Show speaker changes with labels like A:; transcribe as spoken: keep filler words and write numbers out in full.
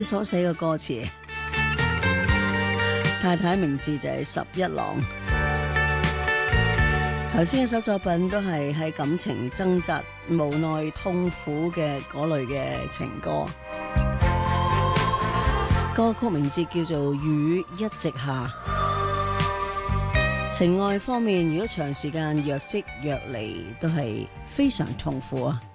A: 所寫嘅歌詞。太太名字就係十一郎。頭先一首作品都係喺感情掙扎、無奈、痛苦嘅嗰類嘅情歌。歌曲名字叫做《雨一直下》。情愛方面，如果長時間若即若離，都係非常痛苦啊！